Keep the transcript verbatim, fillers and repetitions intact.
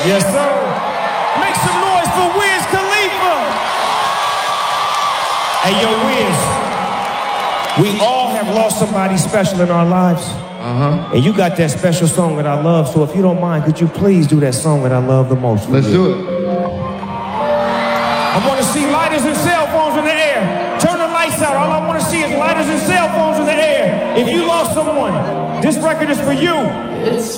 Yes, sir. Make some noise for Wiz Khalifa. Hey, yo, Wiz. We all have lost somebody special in our lives. Uh-huh. And you got that special song that I love, so if you don't mind, could you please do that song that I love the most? Let's do it. I want to see lighters and cell phones in the air. Turn the lights out. All I want to see is lighters and cell phones in the air. If you lost someone, this record is for you. It's